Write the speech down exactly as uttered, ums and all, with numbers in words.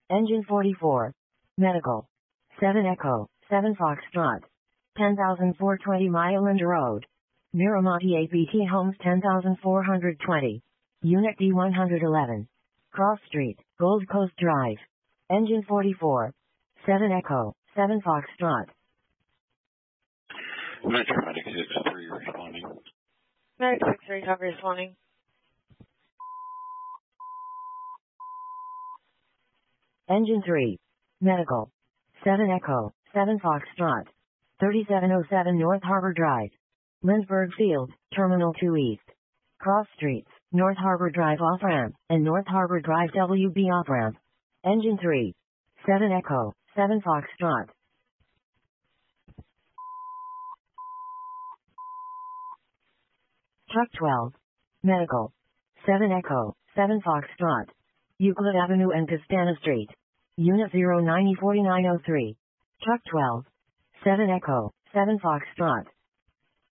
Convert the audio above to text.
Engine forty-four. Medical. seven Echo, seven Foxtrot. ten thousand four hundred twenty Myland Road. Miramonte A P T Homes ten thousand four hundred twenty. Unit D one eleven. Cross Street, Gold Coast Drive. Engine forty-four. seven Echo, seven Foxtrot. Metro Medic six three responding. Medic six three, copy responding. Engine three. Medical. seven Echo, seven Foxtrot. thirty-seven oh seven North Harbor Drive. Lindsberg Field, Terminal two East. Cross Streets, North Harbor Drive off-ramp, and North Harbor Drive W B off-ramp. Engine three. seven Echo, seven Foxtrot. Truck twelve. Medical. seven Echo, seven Foxtrot. Euclid Avenue and Castana Street. Unit zero nine four nine oh three. Truck twelve. seven Echo, seven Foxtrot.